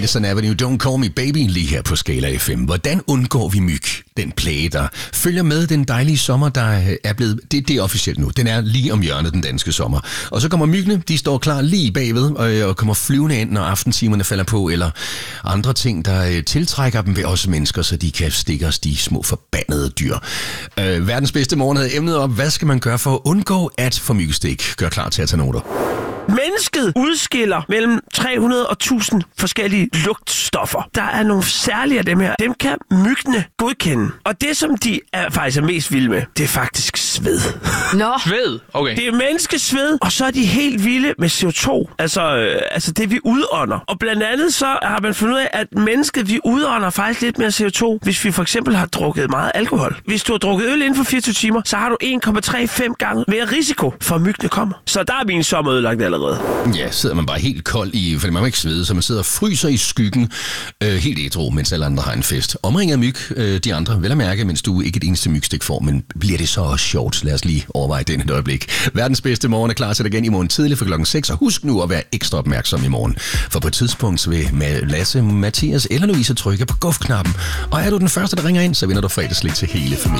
Madison Avenue, Don't Call Me Baby, lige her på Skala FM. Hvordan undgår vi myg? Den plage, der følger med den dejlige sommer, der er blevet... Det er officielt nu. Den er lige om hjørnet, den danske sommer. Og så kommer myggene, de står klar lige bagved, og kommer flyvende ind, når aftentimerne falder på, eller andre ting, der tiltrækker dem ved os mennesker, så de kan stikke os, de små forbandede dyr. Verdens bedste morgen havde emnet op, hvad skal man gøre for at undgå at få myggestik? Gør klar til at tage noter. Mennesket udskiller mellem 300 og 1000 forskellige lugtstoffer. Der er nogle særlige af dem her. Dem kan myggene godkende. Og det, som de faktisk er mest vilde med, det er faktisk sved. Nå. Sved? Okay. Det er menneskesved, og så er de helt vilde med CO2. Altså det, vi udånder. Og blandt andet så har man fundet ud af, at mennesket, vi udånder faktisk lidt mere CO2, hvis vi for eksempel har drukket meget alkohol. Hvis du har drukket øl inden for 24 timer, så har du 1,35 gange mere risiko for, at myggene kommer. Så der er min sommer ødelagt allerede. Ja, sidder man bare helt kold i, for man må ikke svede, så man sidder og fryser i skyggen, helt ædru, mens alle andre har en fest. Omringet af myg, de andre, vel at mærke, mens du ikke et eneste mygstik får, men bliver det så også sjovt? Lad os lige overveje den et øjeblik. Verdens bedste morgen er klar til dig igen i morgen tidlig for klokken 6, og husk nu at være ekstra opmærksom i morgen. For på et tidspunkt vil Lasse, Mathias eller Louise trykke på guf-knappen, og er du den første, der ringer ind, så vinder du fredagsslik til hele familien.